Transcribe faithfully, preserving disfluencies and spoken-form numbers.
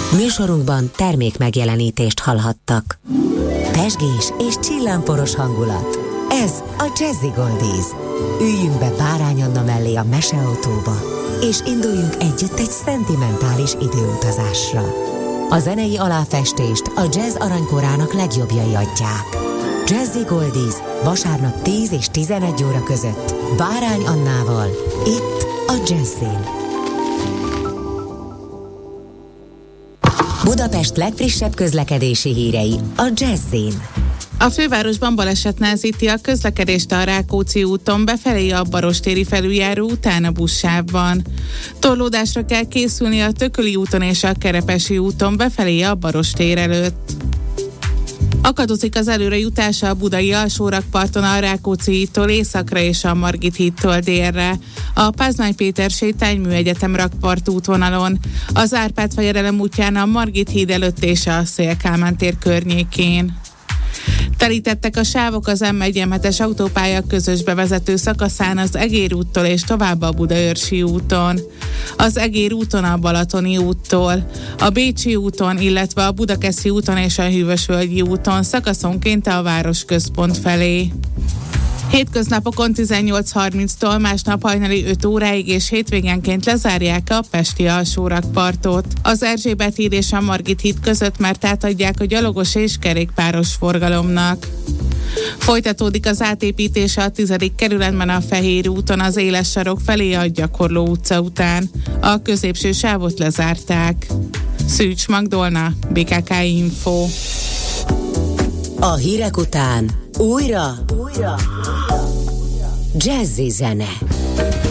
Műsorunkban termék megjelenítést hallhattak. Pezsgés és csillámporos hangulat. Ez a Jazzy Goldies. Üljünk be Bárány Anna mellé a meseautóba, és induljunk együtt egy szentimentális időutazásra. A zenei aláfestést a jazz aranykorának legjobbjai adják. Jazzy Goldies vasárnap tíz és tizenegy óra között Bárány Annával, itt a Jazzin. Budapest legfrissebb közlekedési hírei a Jazzin. A fővárosban baleset nehezíti a közlekedést a Rákóczi úton befelé a Barostéri felüljáró után a buszsávban. Torlódásra kell készülni a Tököli úton és a Kerepesi úton befelé a Barostér előtt. Akadozik az előrejutása a budai alsórakparton a Rákóczi hídtól északra és a Margit hídtól délre, a Pázmány Péter sétánymű egyetem rakpart útvonalon, az Árpád fejedelem útján a Margit híd előtt és a Széll Kálmán tér környékén. Telítettek a sávok az M egy M hetes autópálya közös bevezető szakaszán az Egér úttól és tovább a Budaörsi úton. Az Egér úton a Balatoni úttól, a Bécsi úton, illetve a Budakeszi úton és a Hűvösvölgyi úton szakaszonként a városközpont felé. Hétköznapokon tizennyolc harminctól, másnap hajnali öt óráig és hétvégenként lezárják a pesti alsórakpartot. Az Erzsébet híd és a Margit híd között már átadják a gyalogos és kerékpáros forgalomnak. Folytatódik az átépítése a tizedik kerületben a Fehér úton az Éles sarok felé a Gyakorló utca után. A középső sávot lezárták. Szűcs Magdolna, bé ká ká Info. A hírek után újra, újra, Jazzy zene.